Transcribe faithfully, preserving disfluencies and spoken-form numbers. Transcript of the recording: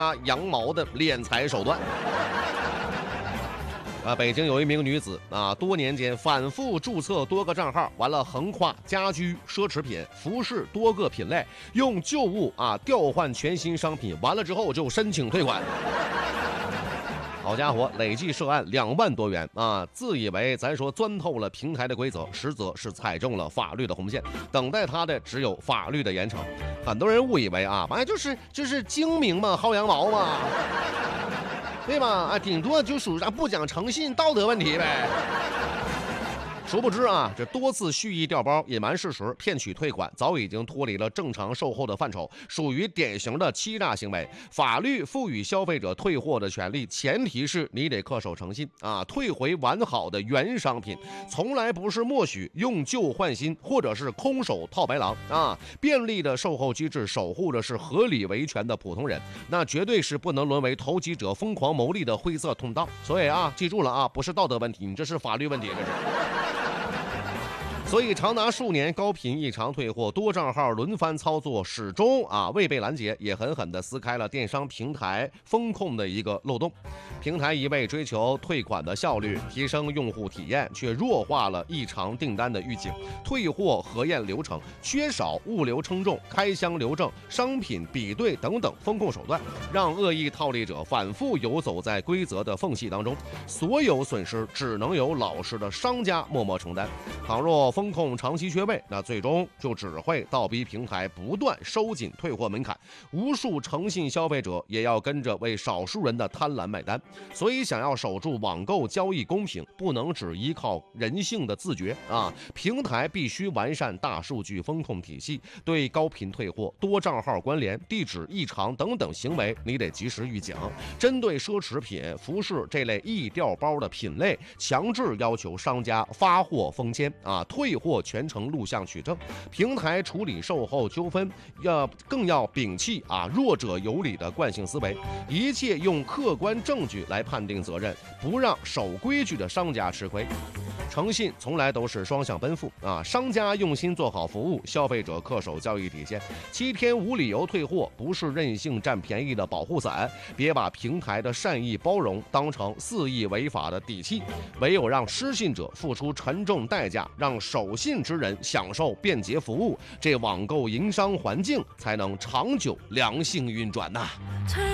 啊羊毛的敛财手段。啊，北京有一名女子啊，多年间反复注册多个账号，完了横跨家居、奢侈品、服饰多个品类，用旧物啊调换全新商品，完了之后就申请退款。好家伙，累计涉案两万多元啊！自以为咱说钻透了平台的规则，实则是踩中了法律的红线，等待他的只有法律的严惩。很多人误以为啊，反正就是就是精明嘛，薅羊毛嘛。对吧？啊，顶多就属于啥不讲诚信、道德问题呗。殊不知啊，这多次蓄意调包、隐瞒事实、骗取退款，早已经脱离了正常售后的范畴，属于典型的欺诈行为。法律赋予消费者退货的权利，前提是你得恪守诚信啊，退回完好的原商品，从来不是默许用旧换新，或者是空手套白狼啊。便利的售后机制守护的是合理维权的普通人，那绝对是不能沦为投机者疯狂牟利的灰色通道。所以啊，记住了啊，不是道德问题，你这是法律问题，这是。所以长达数年高频异常退货，多账号轮番操作，始终啊未被拦截，也狠狠地撕开了电商平台风控的一个漏洞。平台一味追求退款的效率，提升用户体验，却弱化了异常订单的预警、退货核验流程，缺少物流称重、开箱留证、商品比对等等风控手段，让恶意套利者反复游走在规则的缝隙当中，所有损失只能由老实的商家默默承担。倘若风控长期缺位，那最终就只会倒逼平台不断收紧退货门槛，无数诚信消费者也要跟着为少数人的贪婪买单。所以，想要守住网购交易公平，不能只依靠人性的自觉啊！平台必须完善大数据风控体系，对高频退货、多账号关联、地址异常等等行为，你得及时预警。针对奢侈品、服饰这类易调包的品类，强制要求商家发货封签啊，退货全程录像取证。平台处理售后纠纷，要更要摒弃啊弱者有理的惯性思维，一切用客观证据来判定责任，不让守规矩的商家吃亏。诚信从来都是双向奔赴啊！商家用心做好服务，消费者恪守交易底线。七天无理由退货不是任性占便宜的保护伞，别把平台的善意包容当成肆意违法的底气。唯有让失信者付出沉重代价，让守信之人享受便捷服务，这网购营商环境才能长久良性运转呐、啊。